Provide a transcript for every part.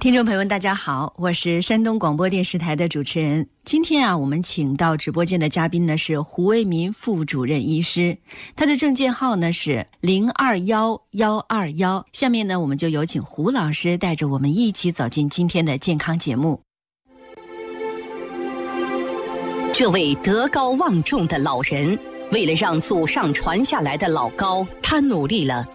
听众朋友们大家好，我是山东广播电视台的主持人。今天我们请到直播间的嘉宾呢是胡为民副主任医师，他的证件号呢是021121。下面呢我们就有请胡老师带着我们一起走进今天的健康节目。 这位德高望重的老人，为了让祖上传下来的老高，他努力了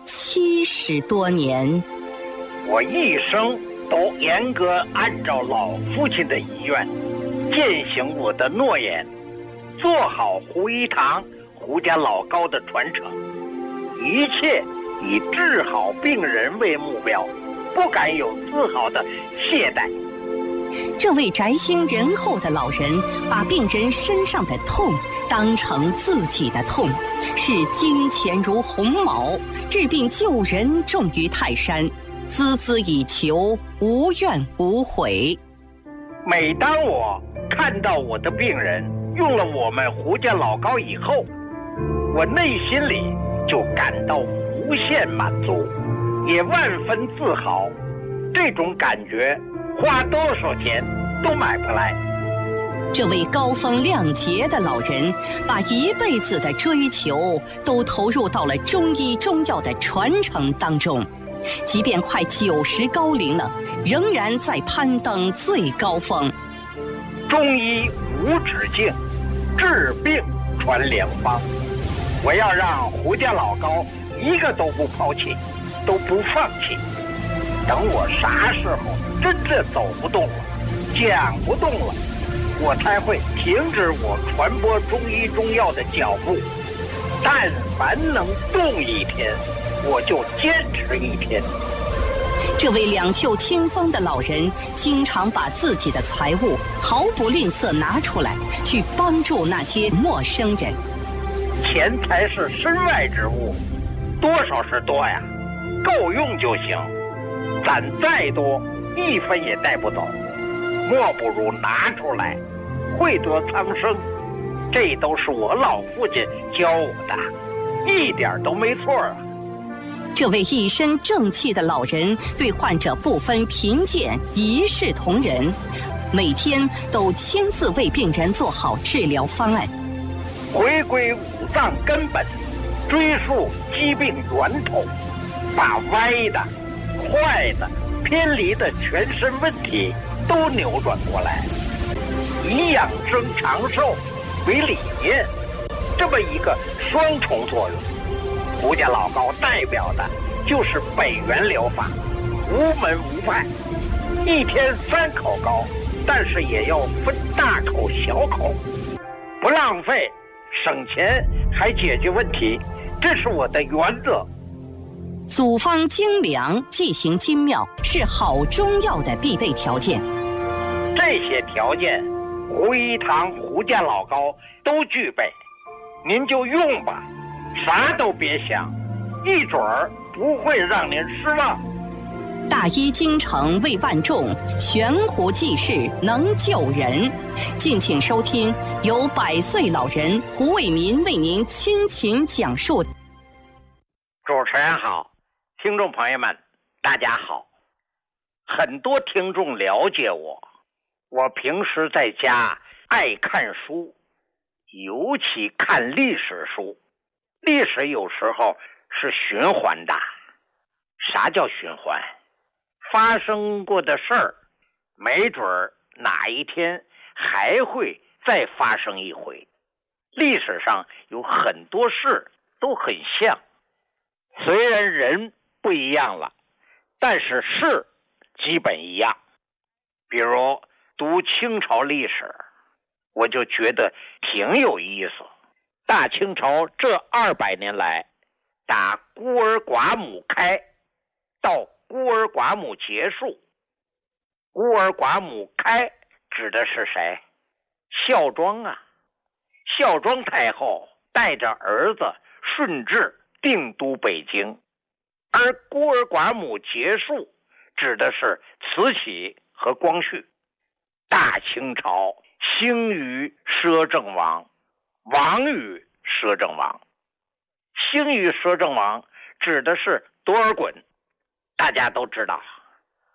70多年。 我一生都严格按照老父亲的遗愿，践行我的诺言，做好胡一堂、胡家老高的传承，一切以治好病人为目标，不敢有丝毫的懈怠。 这位宅心仁厚的老人，把病人身上的痛当成自己的痛，视金钱如鸿毛，治病救人重于泰山，孜孜以求，无怨无悔。 每当我看到我的病人用了我们胡家老高以后，我内心里就感到无限满足，也万分自豪。这种感觉花多少钱都买不来。 这位高风亮节的老人，把一辈子的追求都投入到了中医中药的传承当中，即便快90高龄了，仍然在攀登最高峰。 中医无止境，治病传良方。我要让胡家老高一个都不抛弃，都不放弃。等我啥时候真正走不动了，讲不动了，我才会停止我传播中医中药的脚步。但凡能动一天，我就坚持一天。 这位两袖清风的老人，经常把自己的财物毫不吝啬拿出来，去帮助那些陌生人。 钱财是身外之物，多少是多呀，够用就行。攒再多，一分也带不走，莫不如拿出来，惠泽苍生。这都是我老父亲教我的，一点都没错啊。 这位一身正气的老人，对患者不分贫贱，一视同仁，每天都亲自为病人做好治疗方案， 回归五脏根本，追溯疾病源头，把歪的、坏的、偏离的全身问题都扭转过来，以养生长寿为理念，这么一个双重作用。胡家老高代表的就是北元疗法，无门无派，一天3口高，但是也要分大口小口，不浪费，省钱还解决问题，这是我的原则。 组方精良，剂型精妙，是好中药的必备条件。 这些条件，胡一堂、胡家老高都具备，您就用吧，啥都别想，一准儿不会让您失望。 大医精诚为万众，悬壶济世能救人。敬请收听由100岁老人胡为民为您倾情讲述。 主持人好，听众朋友们大家好。很多听众了解我，我平时在家爱看书，尤其看历史书。历史有时候是循环的。啥叫循环？发生过的事儿，没准儿哪一天还会再发生一回。历史上有很多事都很像，虽然人不一样了，但是事基本一样。比如读清朝历史，我就觉得挺有意思。大清朝这200年来，打孤儿寡母开到孤儿寡母结束。孤儿寡母开指的是谁？孝庄啊。孝庄太后带着儿子顺治定都北京，而孤儿寡母结束指的是慈禧和光绪。大清朝兴于摄政王，亡于摄政王。兴于摄政王指的是多尔衮，大家都知道。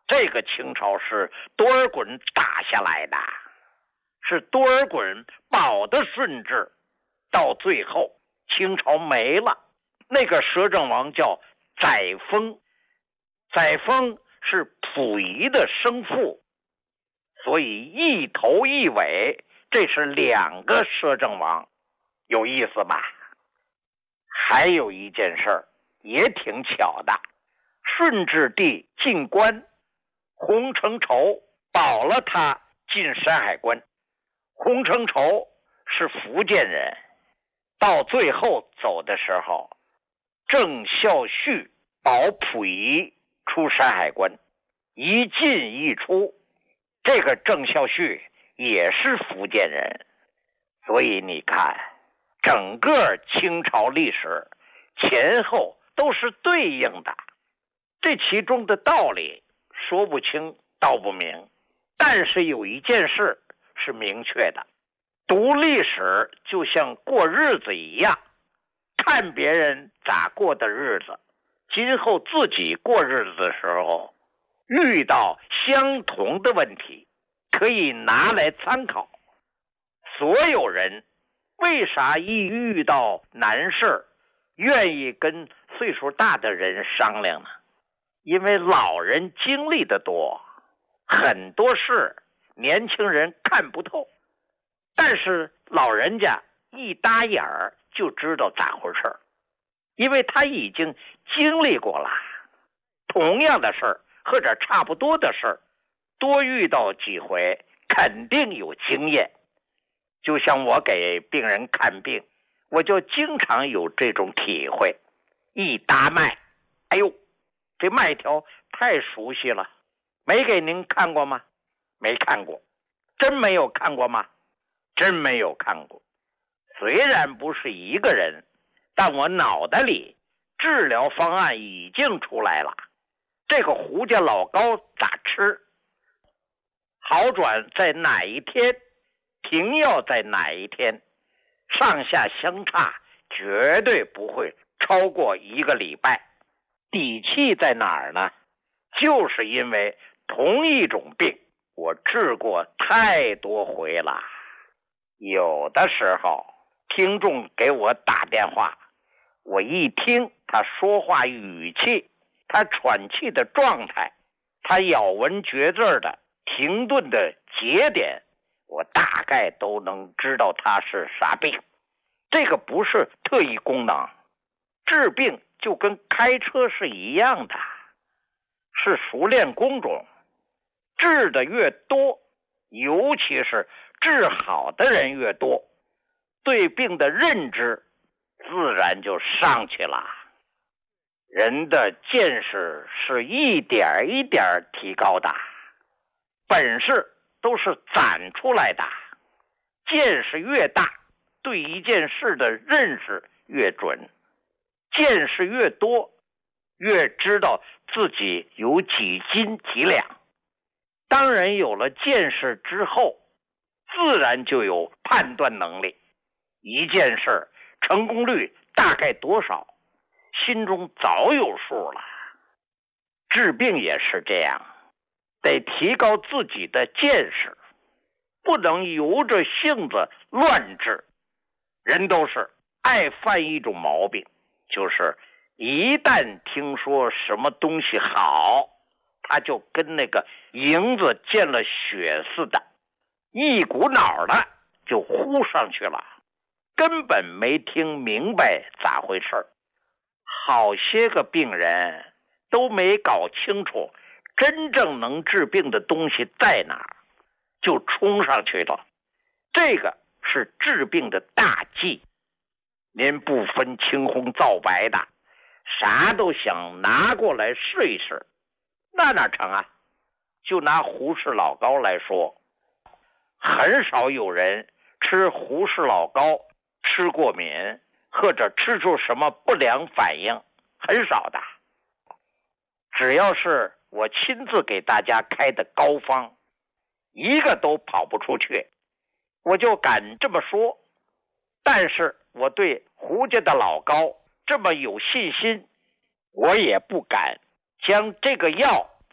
这个清朝是多尔衮打下来的，是多尔衮保的顺治，到最后清朝没了。那个摄政王叫载沣，载沣是溥仪的生父，所以一头一尾，这是两个摄政王，有意思吧？还有一件事儿也挺巧的，顺治帝进关，洪承畴保了他进山海关。洪承畴是福建人，到最后走的时候，郑孝胥保溥仪出山海关，一进一出。这个郑孝胥也是福建人，所以你看整个清朝历史前后都是对应的，这其中的道理说不清道不明。但是有一件事是明确的，读历史就像过日子一样，看别人咋过的日子，今后自己过日子的时候遇到相同的问题可以拿来参考。所有人为啥一遇到难事愿意跟岁数大的人商量呢？因为老人经历的多，很多事年轻人看不透，但是老人家一搭眼儿就知道咋回事，因为他已经经历过了。同样的事儿或者差不多的事儿，多遇到几回肯定有经验。就像我给病人看病，我就经常有这种体会。一搭脉，哎呦，这脉条太熟悉了，没给您看过吗？没看过。真没有看过吗？真没有看过。虽然不是一个人，但我脑袋里治疗方案已经出来了。这个胡家老膏咋吃？好转在哪一天？停药在哪一天？上下相差绝对不会超过1个礼拜。底气在哪儿呢？就是因为同一种病我治过太多回了。有的时候听众给我打电话，我一听他说话语气，他喘气的状态，他咬文嚼字的停顿的节点，我大概都能知道他是啥病。这个不是特异功能，治病就跟开车是一样的，是熟练工种。治的越多，尤其是治好的人越多，对病的认知自然就上去了。人的见识是一点一点提高的，本事都是攒出来的。见识越大，对一件事的认识越准。见识越多，越知道自己有几斤几两。当然有了见识之后，自然就有判断能力。一件事成功率大概多少，心中早有数了。治病也是这样，得提高自己的见识，不能由着性子乱治。人都是爱犯一种毛病，就是一旦听说什么东西好，他就跟那个蝇子见了血似的，一股脑的就呼上去了，根本没听明白咋回事。好些个病人都没搞清楚真正能治病的东西在哪儿，就冲上去了。这个是治病的大忌。您不分青红皂白的，啥都想拿过来试一试，那哪成啊？就拿胡氏老膏来说，很少有人吃胡氏老膏吃过敏，或者吃出什么不良反应，很少的。只要是我亲自给大家开的膏方，一个都跑不出去，我就敢这么说。但是我对胡家的老膏这么有信心，我也不敢将这个药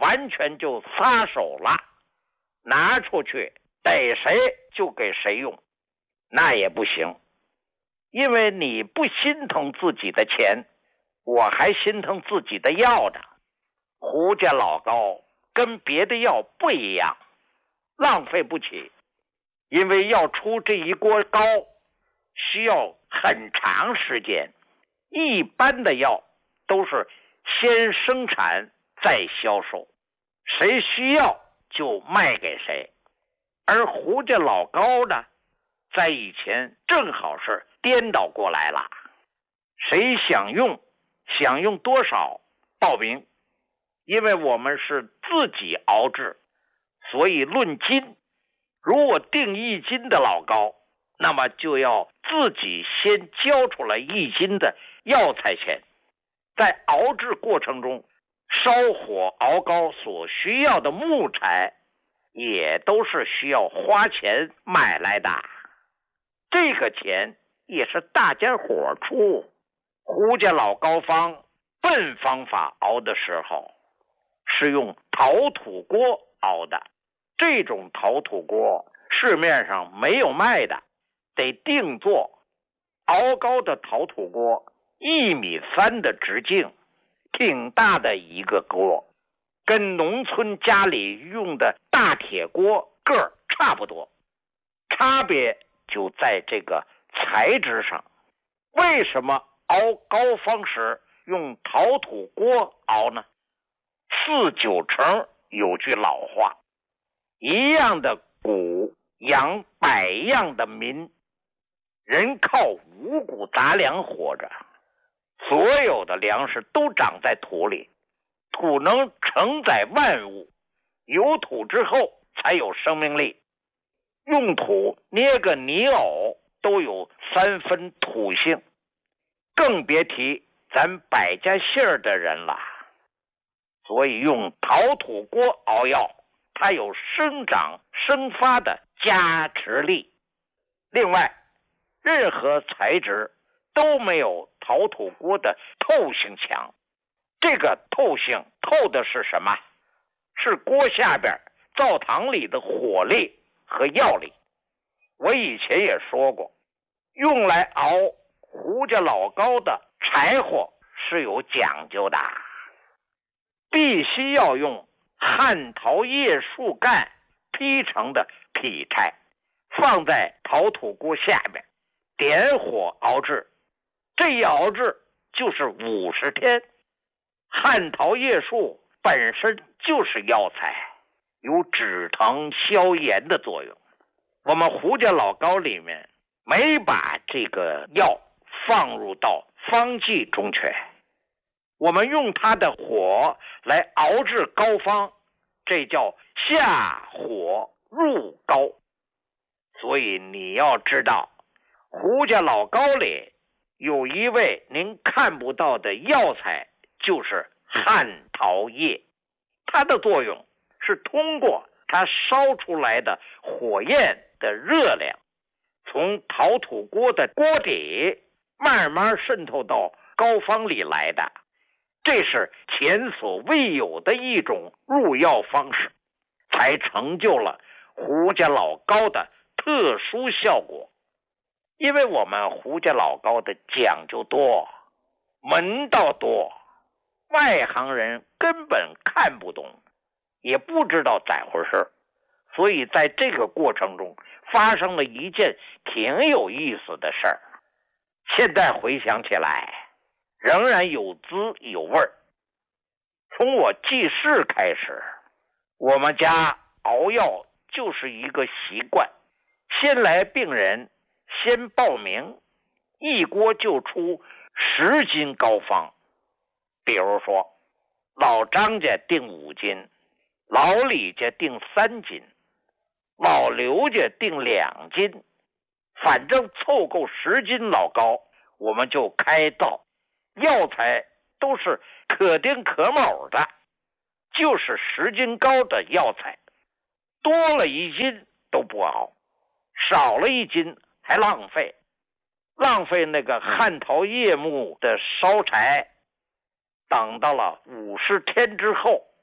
完全就撒手了，拿出去逮谁就给谁用，那也不行。因为你不心疼自己的钱，我还心疼自己的药呢。胡家老高跟别的药不一样，浪费不起，因为要出这一锅膏需要很长时间，一般的药都是先生产再销售，谁需要就卖给谁。而胡家老高呢，在以前正好是颠倒过来了，谁想用多少报名，因为我们是自己熬制，所以论斤，如果定1斤的老高，那么就要自己先交出来1斤的药材钱。在熬制过程中，烧火熬膏所需要的木材也都是需要花钱买来的，这个钱也是大家伙出。胡家老高方笨方法熬的时候是用陶土锅熬的，这种陶土锅市面上没有卖的，得定做。熬膏的陶土锅1.3米的直径，挺大的一个锅，跟农村家里用的大铁锅个儿差不多，差别就在这个材质上。为什么熬膏方时用陶土锅熬呢？4、9成有句老话，一样的谷养100样的民，人靠五谷杂粮活着。所有的粮食都长在土里，土能承载万物，有土之后才有生命力。用土捏个泥偶都有3分土性，更别提咱百家姓的人了。所以用陶土锅熬药，它有生长生发的加持力。另外，任何材质都没有陶土锅的透性强。这个透性透的是什么？是锅下边灶堂里的火力和药力。我以前也说过，用来熬胡家老高的柴火是有讲究的，必须要用旱桃叶树干劈成的劈柴，放在陶土锅下面，点火熬制。这一熬制就是50天。旱桃叶树本身就是药材，有止疼消炎的作用。我们胡家老高里面没把这个药放入到方剂中去，我们用它的火来熬制膏方，这叫下火入膏。所以你要知道，胡家老高里有一味您看不到的药材，就是旱桃叶。它的作用是通过它烧出来的火焰的热量，从陶土锅的锅底慢慢渗透到膏方里来的。这是前所未有的一种入药方式，才成就了胡家老高的特殊效果。因为我们胡家老高的讲究多，门道多，外行人根本看不懂，也不知道咋回事，所以在这个过程中发生了一件挺有意思的事儿。现在回想起来，仍然有滋有味儿。从我记事开始，我们家熬药就是一个习惯，先来病人，先报名，一锅就出10斤膏方。比如说，老张家定5斤，老李家定3斤，老刘家定2斤，反正凑够10斤老膏，我们就开造。药材都是可丁可卯的，就是10斤膏的药材，多了1斤都不熬，少了1斤还浪费。浪费那个旱桃叶木的烧柴，等到了50天之后，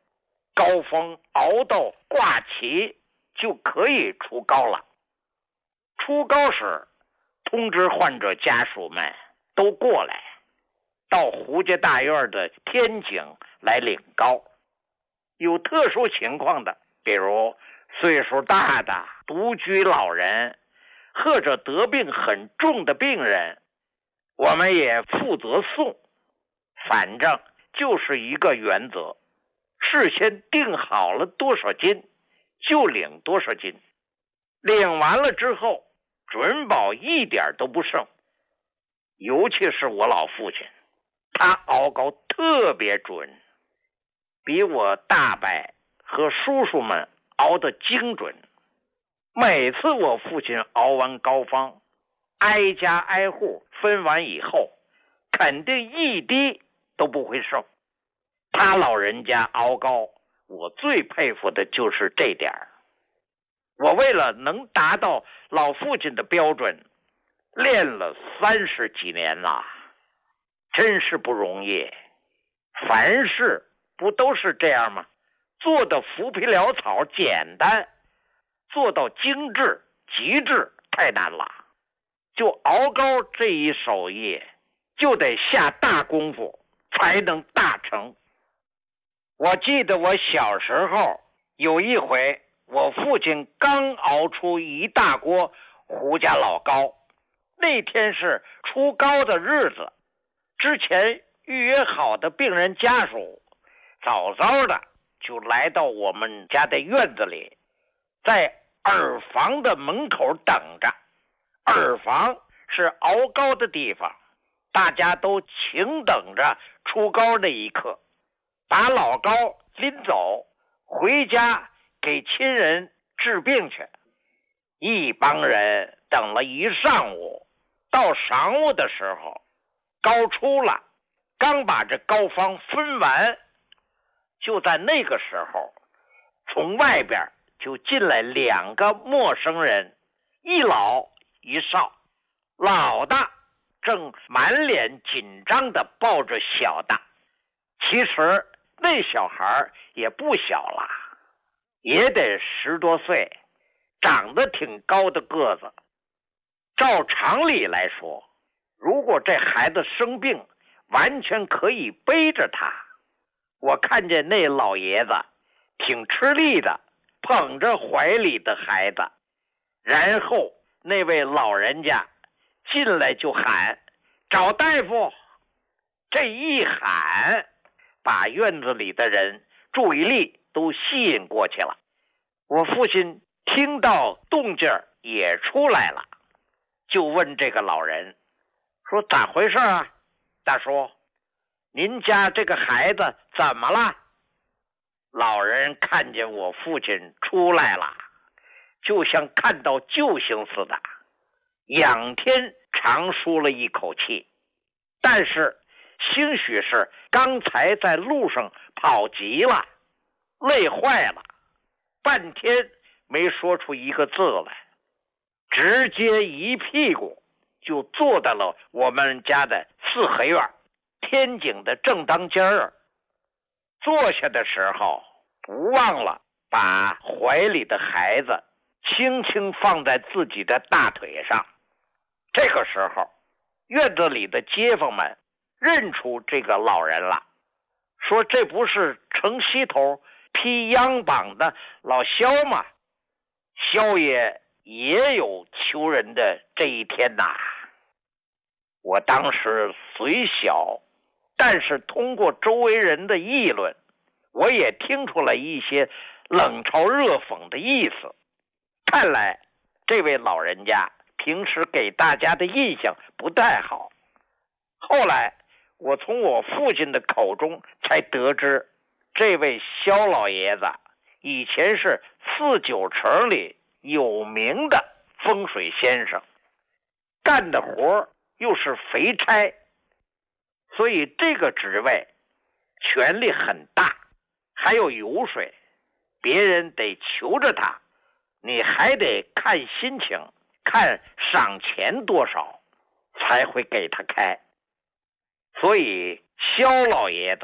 高峰熬到挂旗就可以出高了。出高时，通知患者家属们都过来，到胡家大院的天井来领高。有特殊情况的，比如岁数大的独居老人，或者得病很重的病人，我们也负责送。反正就是一个原则，事先定好了多少斤就领多少斤，领完了之后准保一点都不剩。尤其是我老父亲，他熬高特别准，比我大伯和叔叔们熬得精准。每次我父亲熬完膏方，挨家挨户分完以后，肯定一滴都不会剩。他老人家熬膏，我最佩服的就是这点儿。我为了能达到老父亲的标准，练了30几年了，真是不容易。凡事不都是这样吗？做的浮皮潦草简单，做到精致极致太难了。就熬膏这一手艺，就得下大功夫才能大成。我记得我小时候有一回，我父亲刚熬出一大锅胡家老膏，那天是出膏的日子，之前预约好的病人家属早早的就来到我们家的院子里，在耳房的门口等着。耳房是熬膏的地方，大家都请等着出膏那一刻，把老膏拎走，回家给亲人治病去。一帮人等了一上午，到晌午的时候，膏出了，刚把这膏方分完，就在那个时候，从外边就进来2个陌生人，一老一少。老的正满脸紧张地抱着小的，其实那小孩也不小了，也得10多岁，长得挺高的个子。照常理来说，如果这孩子生病，完全可以背着他。我看见那老爷子挺吃力的，捧着怀里的孩子，然后那位老人家进来就喊找大夫。这一喊，把院子里的人注意力都吸引过去了。我父亲听到动静也出来了，就问这个老人说咋回事啊？大叔，您家这个孩子怎么了？老人看见我父亲出来了，就像看到救星似的，仰天长舒了一口气。但是兴许是刚才在路上跑急了，累坏了，半天没说出一个字来，直接一屁股就坐在了我们家的4合院天井的正当间儿。坐下的时候不忘了把怀里的孩子轻轻放在自己的大腿上。这个时候，院子里的街坊们认出这个老人了，说这不是城西头披央榜的老萧吗？萧爷也有求人的这一天呐。我当时虽小，但是通过周围人的议论，我也听出了一些冷嘲热讽的意思。看来这位老人家平时给大家的印象不太好。后来我从我父亲的口中才得知，这位萧老爷子以前是4九城里有名的风水先生，干的活又是肥差，所以这个职位权力很大，还有油水，别人得求着他，你还得看心情，看赏钱多少才会给他开。所以萧老爷子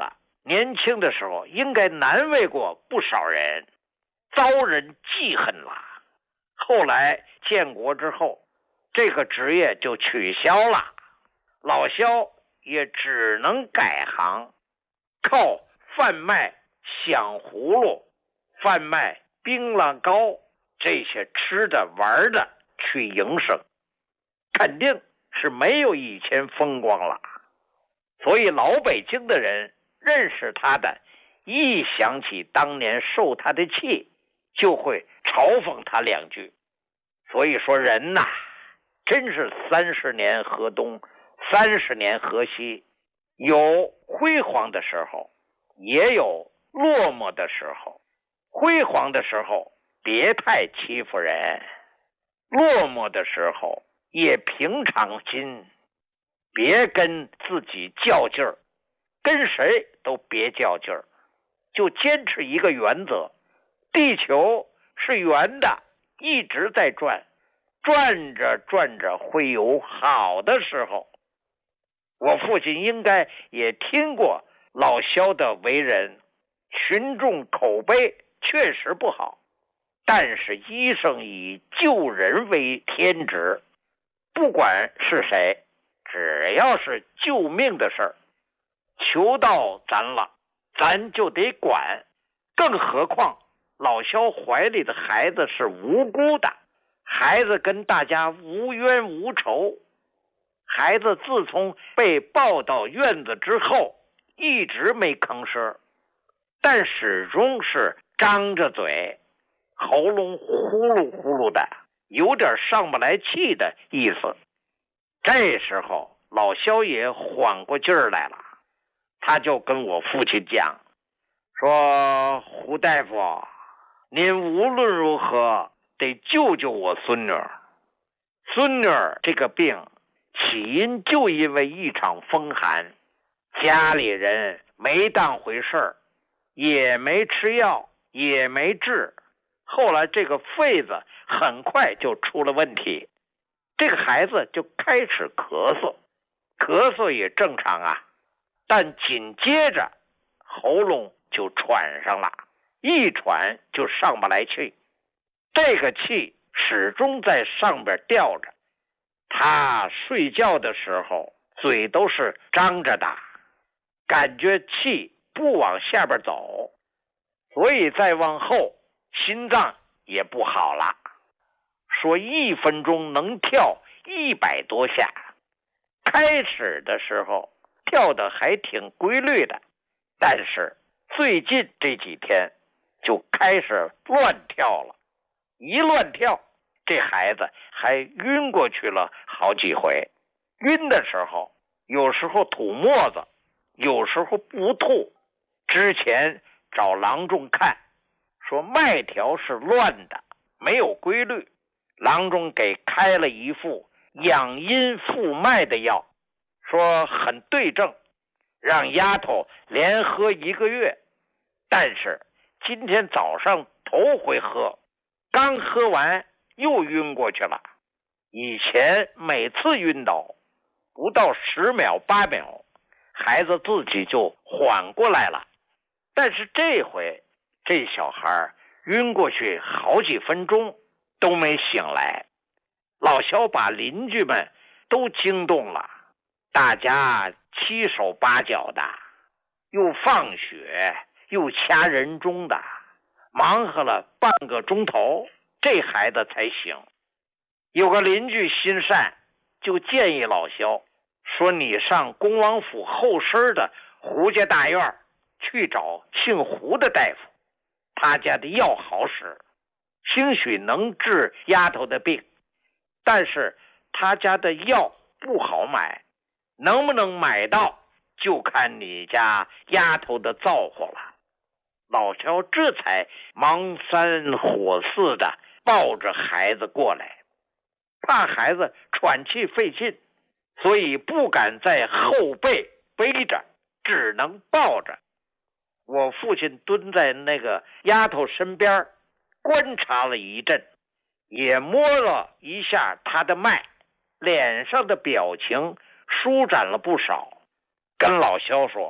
年轻的时候应该难为过不少人，遭人记恨了。后来建国之后，这个职业就取消了，老萧也只能改行，靠贩卖响葫芦、贩卖槟榔糕这些吃的玩的去营生，肯定是没有以前风光了。所以老北京的人认识他的，一想起当年受他的气，就会嘲讽他两句。所以说人呐，真是30年河东，30年河西，有辉煌的时候，也有落寞的时候。辉煌的时候别太欺负人，落寞的时候也平常心，别跟自己较劲儿，跟谁都别较劲儿，就坚持一个原则，地球是圆的，一直在转，转着转着会有好的时候。我父亲应该也听过老萧的为人，群众口碑确实不好，但是医生以救人为天职，不管是谁，只要是救命的事儿，求到咱了，咱就得管。更何况老萧怀里的孩子是无辜的，孩子跟大家无冤无仇，孩子自从被抱到院子之后一直没吭声，但始终是张着嘴，喉咙呼噜呼噜的，有点上不来气的意思。这时候老萧也缓过劲儿来了，他就跟我父亲讲说，胡大夫，您无论如何得救救我孙女儿。孙女儿这个病起因就因为一场风寒，家里人没当回事儿，也没吃药，也没治，后来这个肺子很快就出了问题，这个孩子就开始咳嗽，咳嗽也正常啊，但紧接着喉咙就喘上了，一喘就上不来气，这个气始终在上边吊着，他睡觉的时候嘴都是张着的，感觉气不往下边走，所以再往后心脏也不好了，说1分钟能跳100多下，开始的时候跳得还挺规律的，但是最近这几天就开始乱跳了，一乱跳这孩子还晕过去了好几回，晕的时候有时候吐沫子，有时候不吐。之前找郎中看，说脉条是乱的，没有规律，郎中给开了一副养阴复脉的药，说很对症，让丫头连喝1个月。但是今天早上头回喝，刚喝完又晕过去了，以前每次晕倒不到10秒8秒，孩子自己就缓过来了，但是这回这小孩晕过去好几分钟都没醒来。老萧把邻居们都惊动了，大家7手8脚的，又放血又掐人中的，忙活了半个钟头，这孩子才醒。有个邻居心善，就建议老萧说，你上恭王府后身的胡家大院去找姓胡的大夫，他家的药好使，兴许能治丫头的病，但是他家的药不好买，能不能买到就看你家丫头的造化了。老萧这才忙3火4的抱着孩子过来，怕孩子喘气费劲，所以不敢在后背背着，只能抱着。我父亲蹲在那个丫头身边观察了一阵，也摸了一下她的脉，脸上的表情舒展了不少，跟老萧说，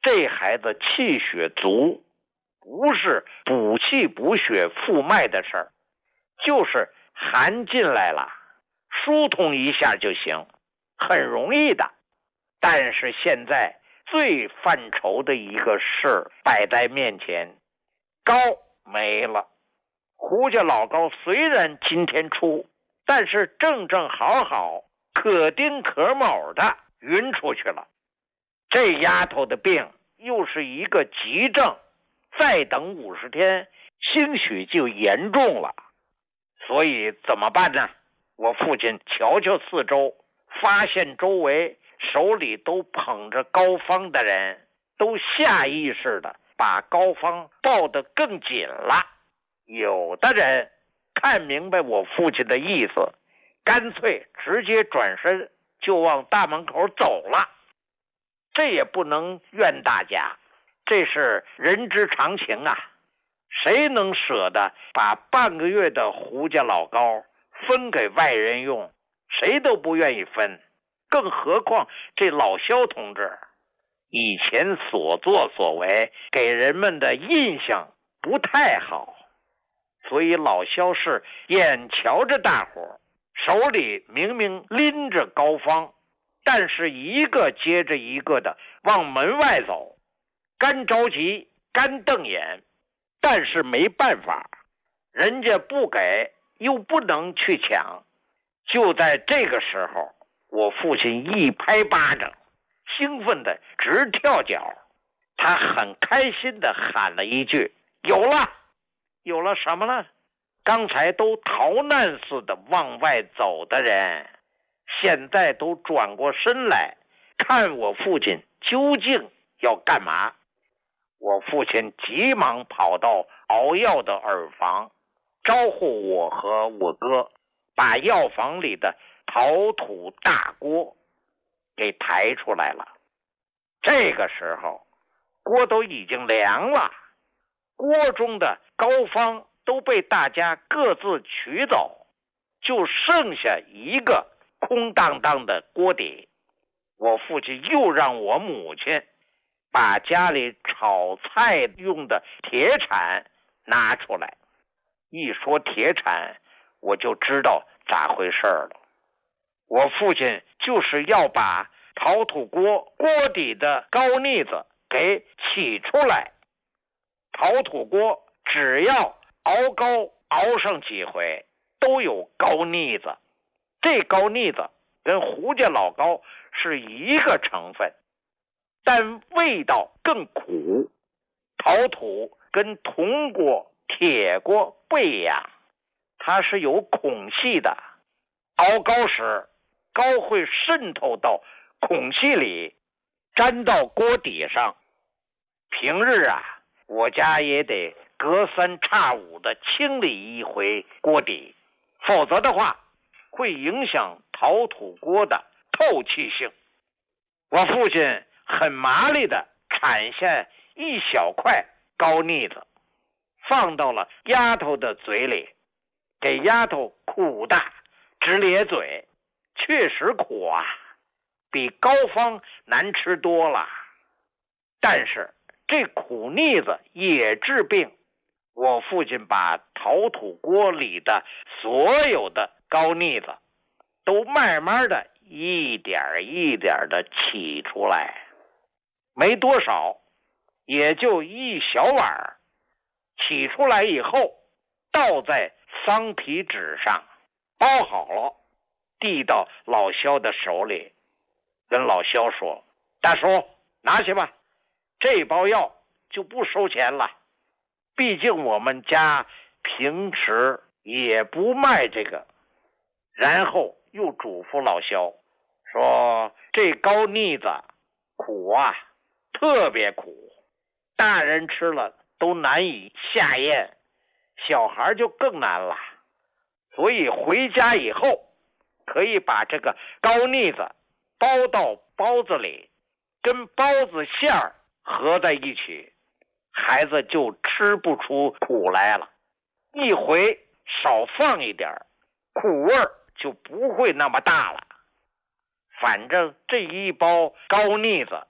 这孩子气血足，不是补气补血复脉的事儿，就是寒进来了，疏通一下就行，很容易的。但是现在最犯愁的一个事摆在面前，膏没了。胡家老膏虽然今天出，但是正好可丁可卯的匀出去了。这丫头的病又是一个急症，再等50天兴许就严重了。所以怎么办呢？我父亲瞧瞧四周，发现周围手里都捧着膏方的人都下意识的把膏方抱得更紧了。有的人看明白我父亲的意思，干脆直接转身就往大门口走了。这也不能怨大家，这是人之常情啊。谁能舍得把半个月的胡家老膏分给外人用？谁都不愿意分，更何况这老萧同志以前所作所为给人们的印象不太好，所以老萧是眼瞧着大伙手里明明拎着膏方，但是一个接着一个的往门外走，干着急干瞪眼，但是没办法，人家不给又不能去抢。就在这个时候，我父亲一拍巴掌，兴奋的直跳脚，他很开心的喊了一句：有了！有了什么了？刚才都逃难似的往外走的人，现在都转过身来看我父亲究竟要干嘛。我父亲急忙跑到熬药的耳房，招呼我和我哥把药房里的陶土大锅给抬出来了。这个时候锅都已经凉了，锅中的膏方都被大家各自取走，就剩下一个空荡荡的锅底。我父亲又让我母亲把家里炒菜用的铁铲拿出来。一说铁铲，我就知道咋回事了。我父亲就是要把陶土锅底的膏腻子给起出来。陶土锅只要熬膏熬上几回都有膏腻子，这膏腻子跟胡家老膏是一个成分，但味道更苦。陶土跟铜锅铁锅不一样，它是有孔隙的，熬膏时膏会渗透到孔隙里，粘到锅底上。平日啊，我家也得隔三差五的清理一回锅底，否则的话会影响陶土锅的透气性。我父亲很麻利的铲下一小块膏腻子，放到了丫头的嘴里，给丫头苦的直咧嘴。确实苦啊，比膏方难吃多了。但是这苦腻子也治病。我父亲把陶土锅里的所有的膏腻子都慢慢的一点一点的起出来，没多少，也就一小碗。起出来以后，倒在桑皮纸上，包好了，递到老萧的手里，跟老萧说：大叔，拿去吧，这包药就不收钱了，毕竟我们家平时也不卖这个。然后又嘱咐老萧说：这膏腻子苦啊，特别苦，大人吃了都难以下咽，小孩就更难了。所以回家以后可以把这个膏腻子包到包子里，跟包子馅儿合在一起，孩子就吃不出苦来了。一回少放一点，苦味儿就不会那么大了。反正这一包膏腻子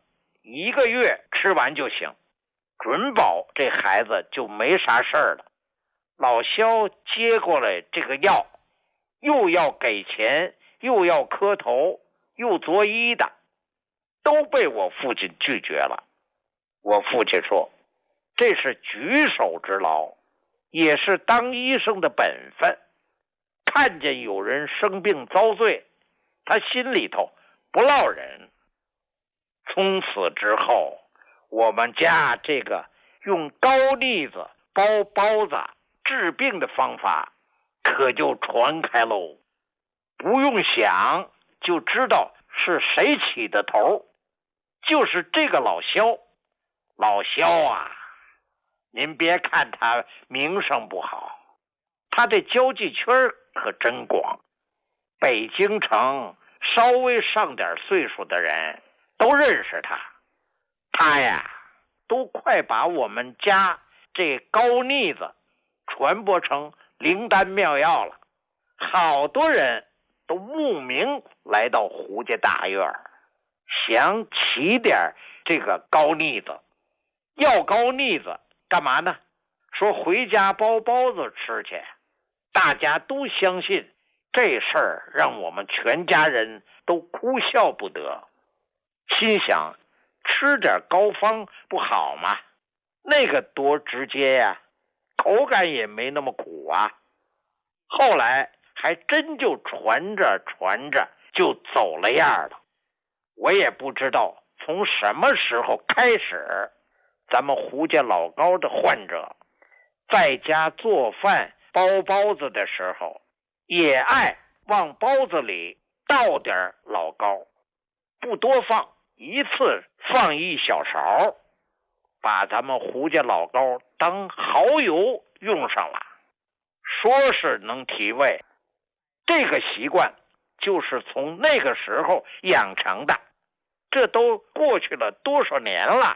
1个月吃完就行，准保这孩子就没啥事儿了。老肖接过来这个药，又要给钱，又要磕头，又作揖的，都被我父亲拒绝了。我父亲说，这是举手之劳，也是当医生的本分。看见有人生病遭罪，他心里头不落忍。从此之后，我们家这个用高腻子包包子治病的方法可就传开喽，不用想就知道是谁起的头，就是这个老肖。老肖啊，您别看他名声不好，他的交际圈可真广。北京城稍微上点岁数的人都认识他。他呀，都快把我们家这高腻子传播成灵丹妙药了，好多人都慕名来到胡家大院，想起点这个高腻子。要高腻子干嘛呢？说回家包包子吃去。大家都相信这事儿，让我们全家人都哭笑不得，心想吃点膏方不好吗？那个多直接呀，口感也没那么苦啊。后来还真就传着传着就走了样了。我也不知道从什么时候开始，咱们胡家老高的患者在家做饭包包子的时候，也爱往包子里倒点老高，不多放，一次放1小勺，把咱们胡家老高当蚝油用上了，说是能提味。这个习惯就是从那个时候养成的，这都过去了多少年了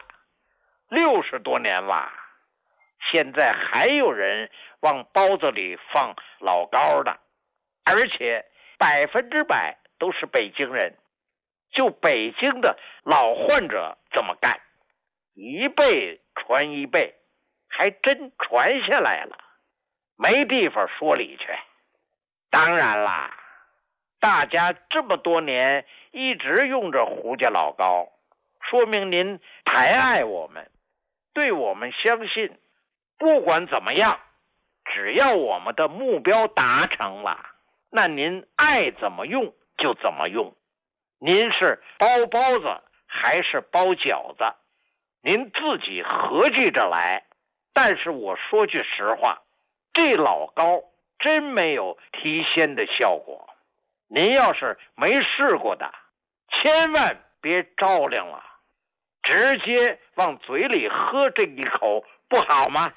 ，60多年了。现在还有人往包子里放老高的，而且100%都是北京人。就北京的老患者这么干，一辈传一辈，还真传下来了，没地方说理去。当然啦，大家这么多年一直用着胡家老高，说明您抬爱我们，对我们相信。不管怎么样，只要我们的目标达成了，那您爱怎么用就怎么用。您是包包子还是包饺子，您自己合计着来。但是我说句实话，这老高真没有提鲜的效果。您要是没试过的，千万别着凉了，直接往嘴里喝这一口不好吗？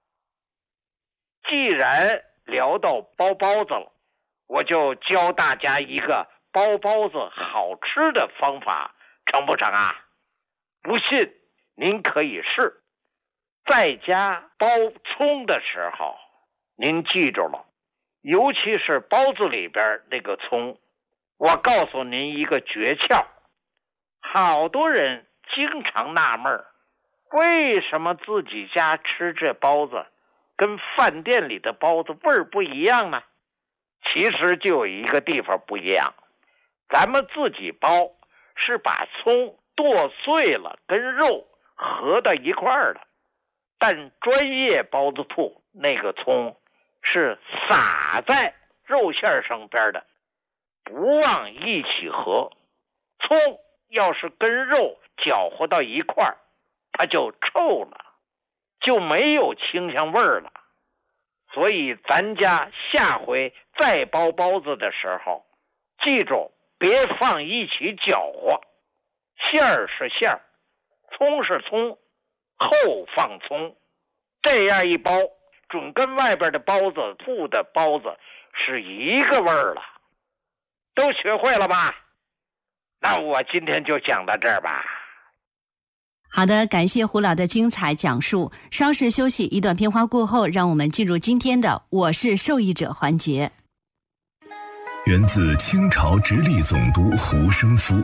既然聊到包包子了，我就教大家一个包包子好吃的方法，成不成啊？不信您可以试。在家包葱的时候，您记住了，尤其是包子里边那个葱，我告诉您一个诀窍。好多人经常纳闷，为什么自己家吃这包子跟饭店里的包子味儿不一样呢？其实就有一个地方不一样，咱们自己包是把葱剁碎了跟肉合到一块儿的，但专业包子铺那个葱是撒在肉馅上边的，不往一起合。葱要是跟肉搅和到一块儿，它就臭了，就没有清香味儿了。所以咱家下回再包包子的时候，记住别放一起搅和，馅儿是馅儿，葱是葱，后放葱，这样一包准跟外边的包子铺的包子是一个味儿了。都学会了吧？那我今天就讲到这儿吧。 好的，感谢胡老的精彩讲述。稍事休息，一段片花过后，让我们进入今天的我是受益者环节。 源自清朝直隶总督胡生夫，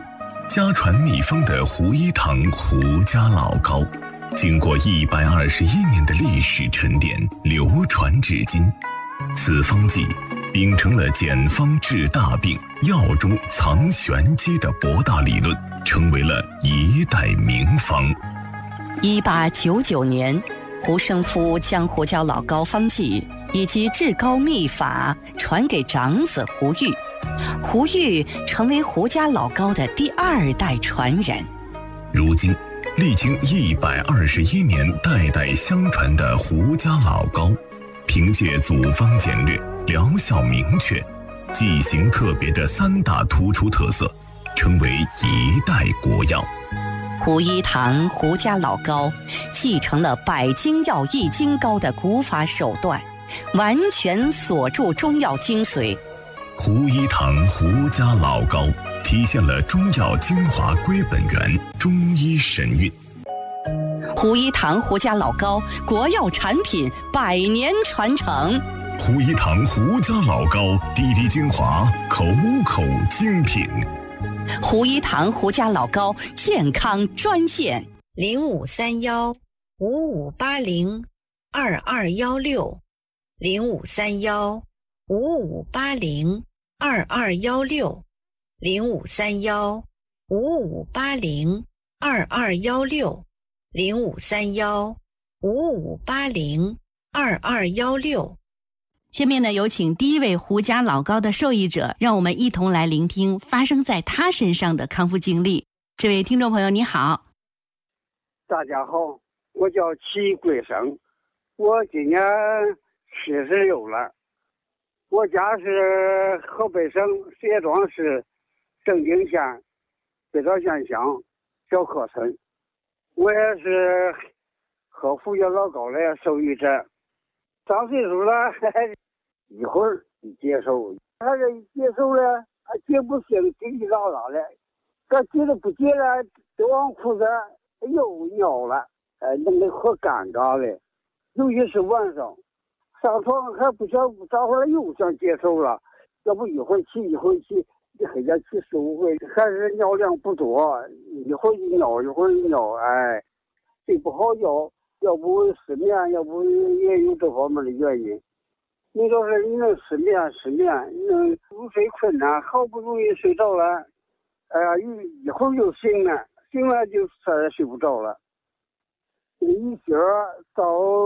家传秘方的胡一堂胡家老膏，经过121年的历史沉淀，流传至今。此方剂秉承了简方治大病、药中藏玄机的博大理论，成为了一代名方。 1899年，胡生夫将胡椒老膏方剂以及治膏秘法传给长子胡玉，胡玉成为胡家老膏的第2代传人。 如今，历经121年代代相传的胡家老膏，凭借组方简略、疗效明确、剂型特别的3大突出特色，成为一代国药。 胡一堂胡家老膏继承了百精药易筋膏的古法手段，完全锁住中药精髓。 胡一堂胡家老膏体现了中药精华归本源，中医神韵。 胡一堂胡家老膏国药产品100年传承。 胡一堂胡家老膏滴滴精华，口口精品。 胡一堂胡家老膏健康专线 053155802216053155802216。 下面呢，有请第一位胡家老膏的受益者，让我们一同来聆听发生在他身上的康复经历。这位听众朋友你好。 大家好，我叫齐贵生，我今年76了。我家是河北省石家庄市正定县北枣县乡小柯村，我也是喝胡椒老膏的受益者。上岁数了，一会儿一接受，他这一接受了，接不行，叽叽喳喳的，这接着不接了，就往裤子又尿了，弄得可尴尬了。尤其是晚上上床还不想咋会儿又想接受了，要不一会儿起一会儿起，一黑家起15回，还是尿量不多，一会儿一尿一会儿一尿，睡不好觉。要不失眠，要不也有这方面的原因。你要是你能失眠，你能入睡困难，好不容易睡着了，一会儿就醒了就再也睡不着了。一觉到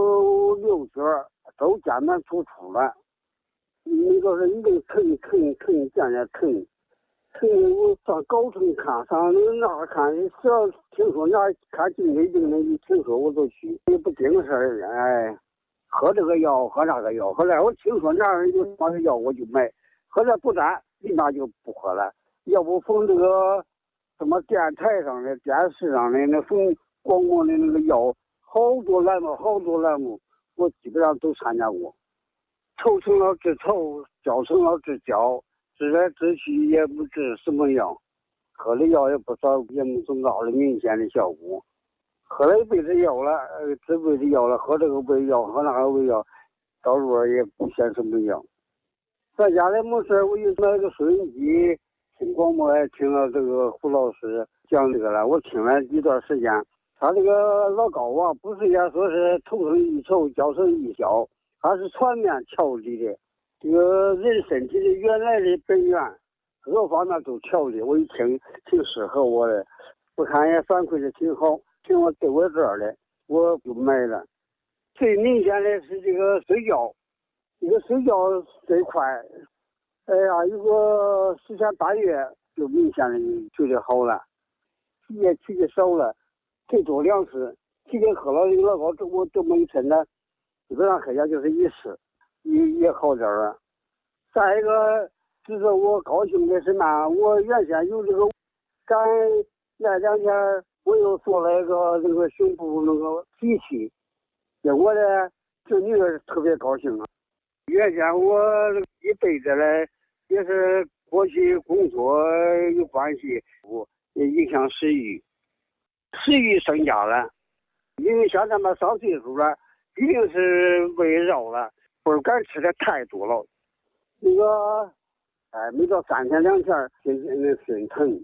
6觉都艰难突出了。你要是你这疼，渐渐疼。我上高层看，上那看，只要听说那看精神病的，一听说我就去，也不顶事儿，喝这个药，喝那个药，后来我听说那人有什么药我就买，喝了不沾，立马就不喝了。要不逢这个什么电台上的、电视上的那逢广播的那个药，好多栏目，我基本上都参加过。头成了治头，脚成了治脚。治来治去也不治什么药，喝的药也不少，也没什么大的明显的效果。喝了一辈子药了，这辈子药了，喝这个胃药，喝那个胃药，到时候也不显什么药。在家里没事，我就买个收音机，听广播，听了这个胡老师讲这个了。我听了一段时间，他这个老膏啊，不是也说是头生一筹，脚生一小，它是全面调理的。这个人身体的原来的本源，各个方面都调理，我一听挺适合我的，我看也反馈的挺好，挺我对我这儿的，我就买了。最明显的是这个睡觉，最快，有个10天8月就明显的觉得好了，也起的少了，最多2次，提前喝了这个老膏，我这么一称呢，基本上喝下就是1次。也好点了。再一个，值得我高兴的是呢，我原先有这个，那2天我又做了一个那个胸部那个提气，结果呢，这女儿特别高兴啊。原先我一辈子呢，也是过去工作有关系，我也影响食欲增加了，因为像咱们上岁数了，一定是胃绕了。不敢吃的太多了，那个，没到3天2天，心疼，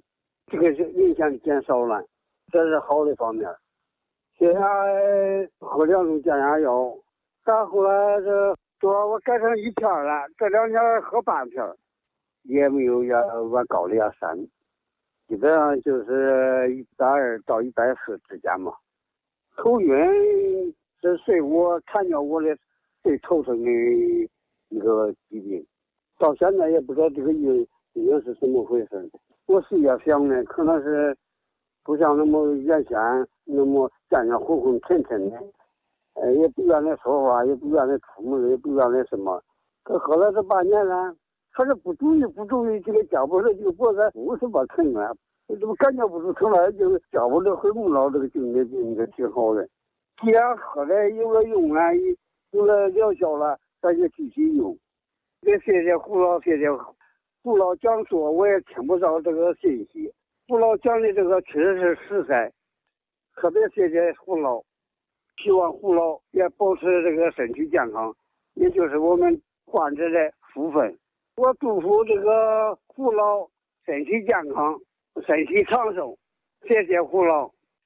这个是影响减少了，这是好的方面。现在喝2种降压药，再后来我改成1片了，这2天喝半片，也没有往高了也3，基本上就是120到140之间嘛。头晕是我糖尿我的最头疼的一个疾病，到现在也不知道这个病是怎么回事。我是也想呢，可能是不像那么原先那么渐渐昏昏沉沉的，也不愿意说话，也不愿意出门，也不愿意什么。可喝了这半年了，他是不注意这个脚部的这个脖子不是吧疼了，我怎么感觉不出疼来，就脚部的回木老这个病这挺好的。既然喝了有了用了，有了疗效了，咱就继续用。也谢谢胡老，谢谢胡老讲说，我也听不到这个信息。胡老讲的这个确实是实在，特别谢谢胡老。希望胡老也保持这个身体健康，也就是我们患者的福分。我祝福这个胡老身体健康，身体长寿。谢谢胡老。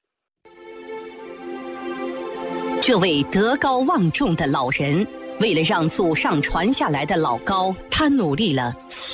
这位德高望重的老人，为了让祖上传下来的老高，他努力了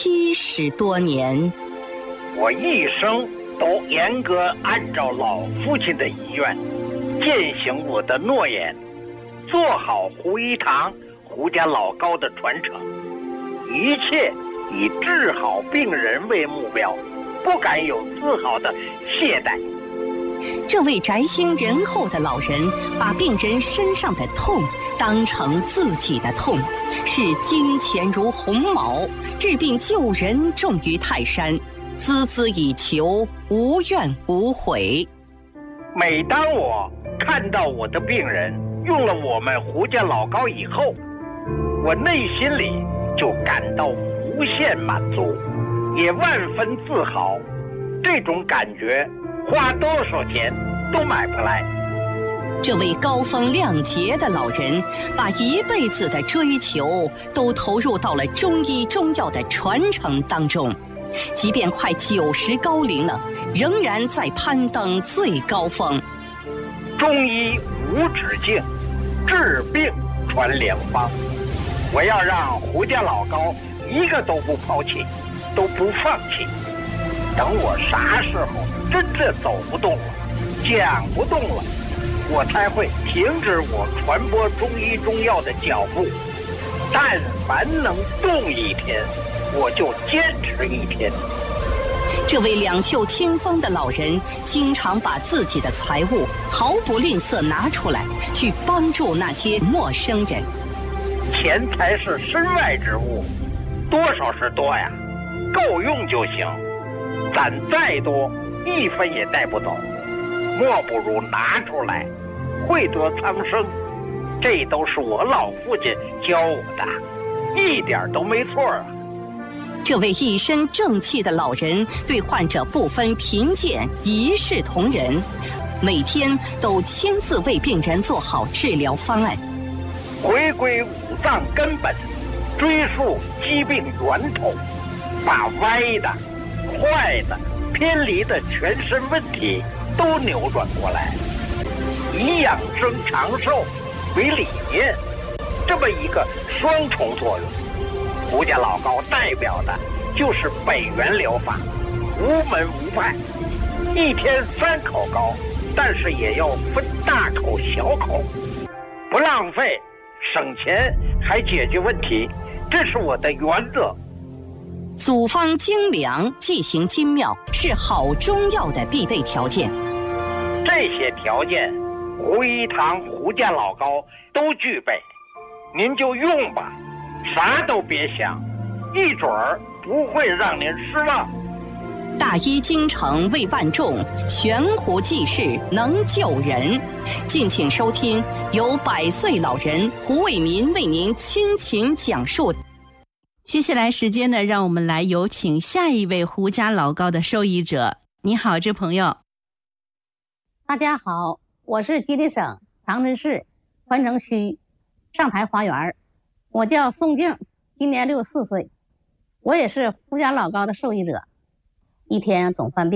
70多年。 我一生都严格按照老父亲的遗愿，践行我的诺言，做好胡一堂胡家老高的传承，一切以治好病人为目标，不敢有丝毫的懈怠。 这位宅心仁厚的老人，把病人身上的痛当成自己的痛，视金钱如鸿毛，治病救人重于泰山，孜孜以求，无怨无悔。 每当我看到我的病人用了我们胡家老高以后，我内心里就感到无限满足，也万分自豪。这种感觉花多少钱都买不来。 这位高风亮节的老人，把一辈子的追求都投入到了中医中药的传承当中，即便快90高龄了，仍然在攀登最高峰。 中医无止境，治病传良方。我要让胡家老高一个都不抛弃，都不放弃。等我啥时候真正走不动了，讲不动了，我才会停止我传播中医中药的脚步。但凡能动一天，我就坚持一天。 这位两袖清风的老人，经常把自己的财物毫不吝啬拿出来，去帮助那些陌生人。 钱财是身外之物，多少是多呀，够用就行。攒再多，1分也带不走，莫不如拿出来，惠泽苍生。这都是我老父亲教我的，一点都没错啊。 这位一身正气的老人，对患者不分贫贱，一视同仁，每天都亲自为病人做好治疗方案， 回归五脏根本，追溯疾病源头，把歪的、坏的、偏离的全身问题都扭转过来，以养生长寿为理念，这么一个双重作用。胡家老高代表的就是北元疗法，无门无派，一天3口膏，但是也要分大口小口，不浪费，省钱还解决问题，这是我的原则。 组方精良，剂型精妙，是好中药的必备条件。 这些条件，胡一堂胡家老高都具备，您就用吧，啥都别想，一准儿不会让您失望。 大医精诚为万众，悬壶济世能救人。敬请收听由100岁老人胡卫民为您倾情讲述。 接下来时间呢，让我们来有请下一位胡家老高的受益者。你好，这朋友。 大家好，我是吉林省长春市宽城区上台花园，我叫宋静，今年64岁，我也是胡家老高的受益者。一天总犯病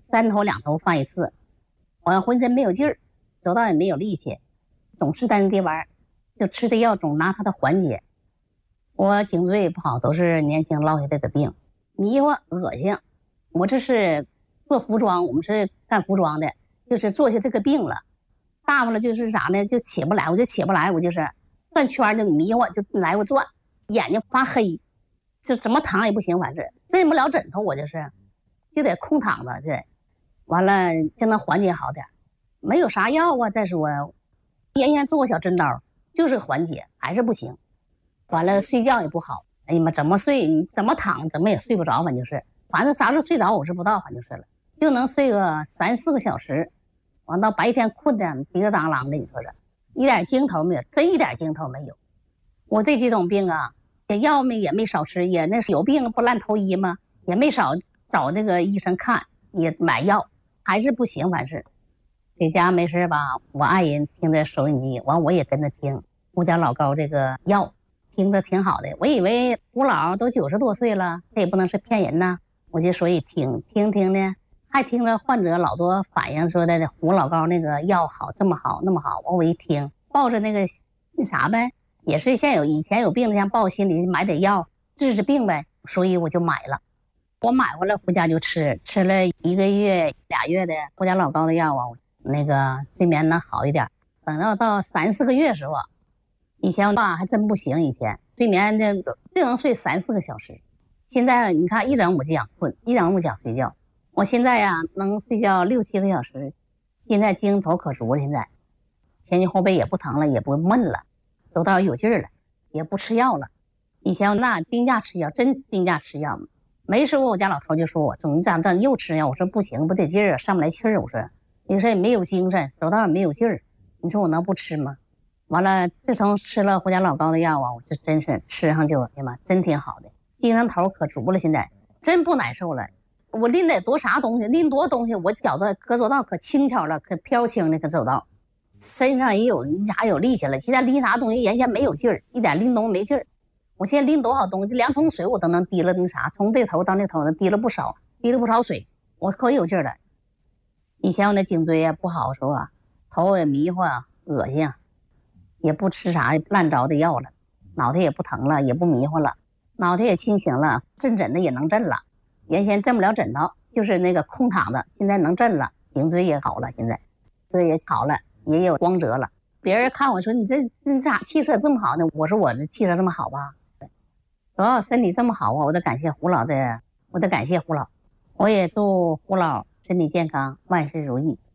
3头2头放一次，我浑身没有劲儿，走道也没有力气，总吃丹地丸，就吃的药总拿它的缓解。我颈椎也不好，都是年轻落下这个病，迷糊恶心。我这是做服装，我们是干服装的，就是做下这个病了。大不了就是啥呢，就起不来，我就起不来，我就是转圈就迷糊，就来回转，眼睛发黑，就怎么躺也不行，反正枕不了枕头，我就得空躺着去，完了就能缓解好点。没有啥药啊，再说原先做过小针刀，就是缓解，还是不行。完了睡觉也不好，哎呀妈，怎么睡你怎么躺怎么也睡不着，反正啥时候睡着我是不知道，反正是了，就能睡个3、4个小时，完到白天困的滴个当啷的，你说这一点精头没有，真一点精头没有。我这几种病啊，药也没少吃，也那是有病不烂头医吗？也没少找那个医生看，也买药，还是不行。反正在家没事吧，我爱人听着收音机，完我也跟着听胡家老高这个药，听着挺好的。我以为胡老都90多岁了，这也不能是骗人呐，我就所以听呢，还听着患者老多反映说的胡老高那个药好，这么好那么好。我一听，抱着那啥呗，也是以前有病的，像抱心里买点药治病呗，所以我就买了。我买回来回家就吃了1个月2月的胡家老高的药啊，那个睡眠能好一点。等到3、4个月的时候，以前吧还真不行，以前睡眠就能睡3、4个小时。现在你看一整我就想困，一整我想睡觉。我现在呀能睡觉6、7个小时，现在精神头可足了。现在前肩后背也不疼了，也不闷了，走道有劲儿了，也不吃药了。以前那定价吃药，真定价吃药。没时候我家老头就说我总这样又吃药，我说不行，不得劲儿，上不来气儿。我说你说也没有精神，走道也没有劲儿，你说我能不吃吗？完了，自从吃了胡家老高的药啊，我这真是吃上就哎呀妈，真挺好的，精神头可足了，现在真不难受了。我拎得多啥东西，拎多东西，我脚子可走道可轻巧了，可飘轻的可走道，身上也有力气了。现在拎啥东西原先没有劲儿，一点拎东西没劲儿。我现在拎多少东西，2桶水我都能提了，那啥从这头到那头的提了不少水，我可有劲儿了。以前我那颈椎也不好时候啊，头也迷糊恶心，也不吃啥烂着的药了，脑袋也不疼了，也不迷糊了，脑袋也清醒了，震枕的也能震了。原先震不了枕头，就是那个空躺的，现在能震了，颈椎也好了，现在这也好了，也有光泽了。别人看我说你咋气色这么好呢？我说我这气色这么好吧，主要身体这么好啊，我得感谢胡老，我也祝胡老身体健康，万事如意。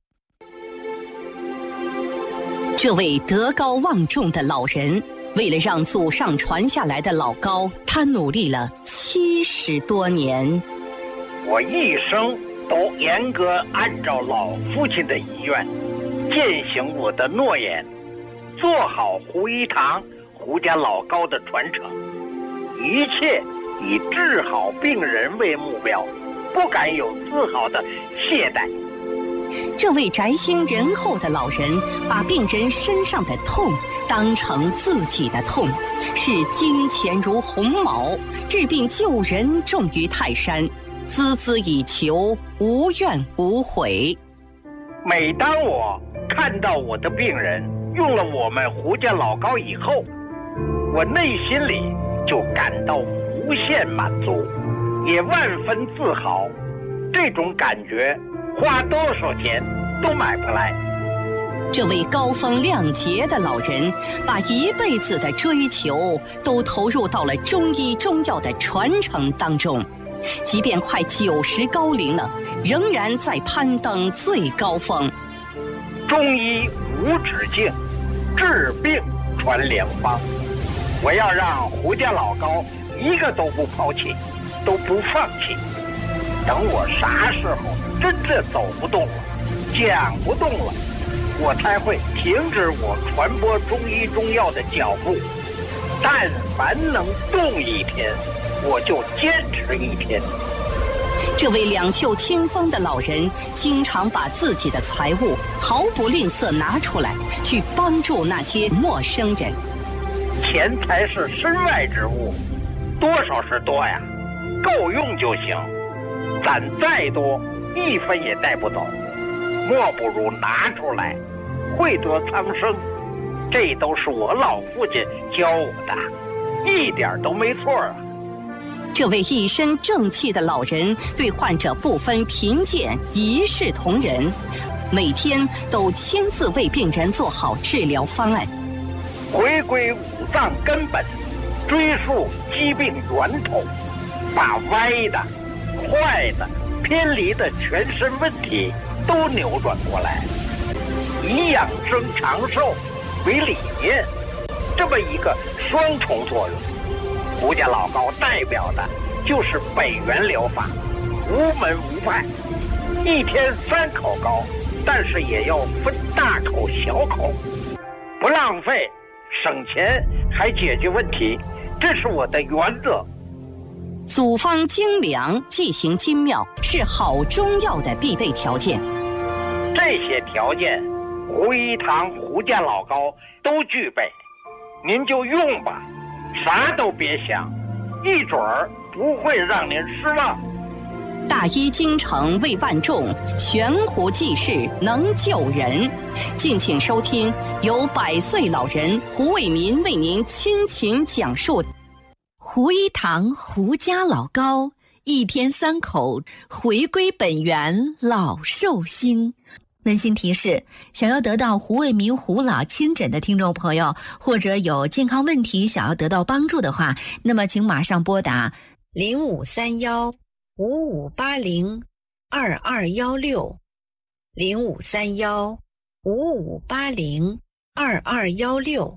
这位德高望重的老人，为了让祖上传下来的老高，他努力了70多年。 我一生都严格按照老父亲的遗愿，践行我的诺言，做好胡一堂胡家老高的传承，一切以治好病人为目标，不敢有丝毫的懈怠。 这位宅心仁厚的老人，把病人身上的痛当成自己的痛，视金钱如鸿毛，治病救人重于泰山，孜孜以求，无怨无悔。 每当我看到我的病人用了我们胡家老高以后，我内心里就感到无限满足，也万分自豪。这种感觉花多少钱都买不来。 这位高风亮节的老人，把一辈子的追求都投入到了中医中药的传承当中，即便快90高龄了，仍然在攀登最高峰。 中医无止境，治病传良方。我要让胡家老高一个都不抛弃，都不放弃。等我啥时候真正走不动了，讲不动了，我才会停止我传播中医中药的脚步。但凡能动一天，我就坚持一天。 这位两袖清风的老人，经常把自己的财物毫不吝啬拿出来，去帮助那些陌生人。 钱财是身外之物，多少是多呀，够用就行。攒再多 1分也带不走，莫不如拿出来，惠得苍生。这都是我老父亲教我的，一点都没错啊。 这位一身正气的老人对患者不分贫贱，一视同仁，每天都亲自为病人做好治疗方案， 回归五脏根本，追溯疾病源头，把歪的、坏的、偏离的全身问题都扭转过来，以养生长寿为理念，这么一个双重作用。胡家老高代表的就是北元疗法，无门无派，一天3口高，但是也要分大口小口，不浪费，省钱还解决问题，这是我的原则。 组方精良，剂型精妙，是好中药的必备条件。 这些条件，胡一堂胡家老高都具备，您就用吧，啥都别想，一准儿不会让您失望。 大医精诚为万众，悬壶济世能救人。敬请收听由100岁老人胡卫民为您倾情讲述胡一堂胡家老高，一天3口，回归本源，老寿星。温馨提示：想要得到胡卫民胡老亲诊的听众朋友，或者有健康问题想要得到帮助的话，那么请马上拨打 053155802216 053155802216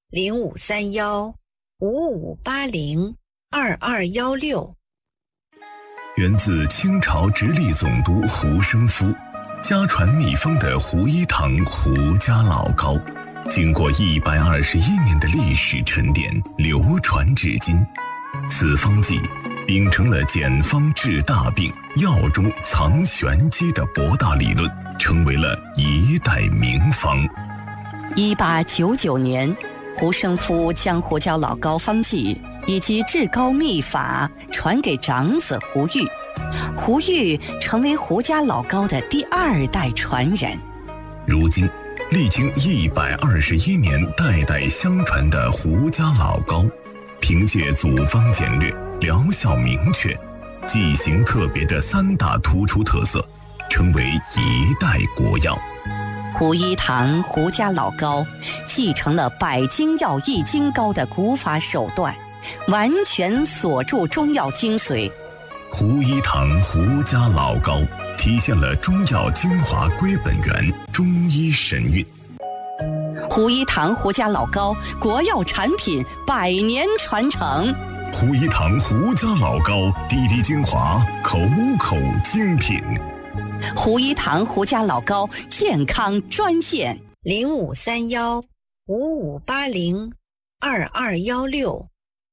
053155802216。 源自清朝直隶总督胡生夫，家传秘方的胡一堂胡家老高，经过121年的历史沉淀，流传至今。此方剂秉承了简方治大病、药中藏玄机的博大理论，成为了一代名方。 1899年，胡生夫将胡家老高方剂以及治高秘法传给长子胡玉，胡玉成为胡家老高的第2代传人。 如今，历经121年代代相传的胡家老高，凭借组方简略、疗效明确、剂型特别的3大突出特色，成为一代国药。 胡一堂胡家老高继承了百金药一金膏的古法手段，完全锁住中药精髓。 胡一堂胡家老高体现了中药精华归本源，中医神韵。 胡一堂胡家老高国药产品100年传承。 胡一堂胡家老高滴滴精华，口口精品。 胡一堂胡家老高健康专线 053155802216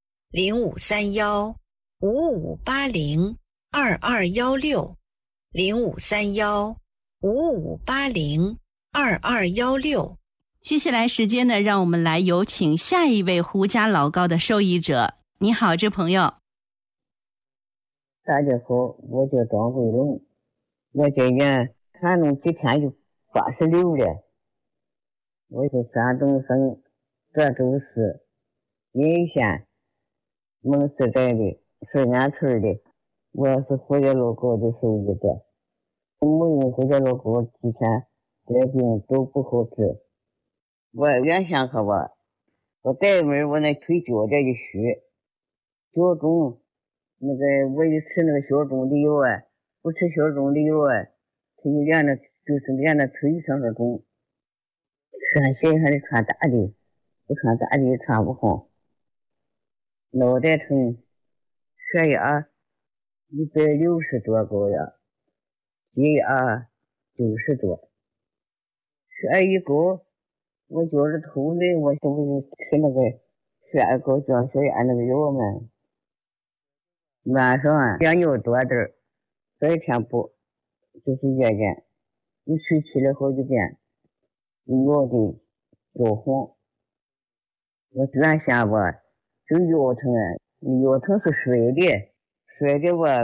053155802216 053155802216。 接下来时间呢，让我们来有请下一位胡家老高的受益者。你好，这朋友。 大家好，我叫张慧龙，我今年看中几天就86了。我是山东省德州市临县孟市镇的顺安村的，我是胡家老高的受益者。我用胡家老高几天，这病都不好治。我原先可吧，我带门我那腿脚这一虚，脚肿，那个我一吃那个小肿的药啊，不吃小肿的药啊，他就连那腿上的肿，穿鞋还得穿大的，不穿大的也穿不好。脑袋疼，血压160多高呀，血压90多，血压一高，我觉着头累，我是不是吃那个血压高降血压那个药嘛？晚上啊，血尿多点儿，白天不，就是夜间，一睡起来好几遍，尿的焦黄。我原先吧，就腰疼啊，腰疼是摔的吧。